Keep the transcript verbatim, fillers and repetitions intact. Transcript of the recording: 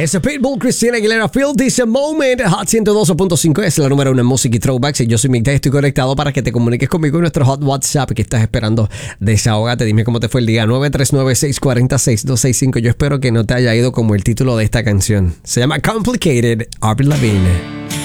Ese Pitbull, Christina Aguilera, Feel This Moment. Hot ciento dos punto cinco es la número uno en música y throwbacks. Y yo soy Migday, estoy conectado para que te comuniques conmigo en nuestro Hot WhatsApp que estás esperando. Desahógate, dime cómo te fue el día. nueve tres nueve, seis cuatro cero, seis dos seis cinco. Yo espero que no te haya ido como el título de esta canción. Se llama Complicated, Avril Lavigne.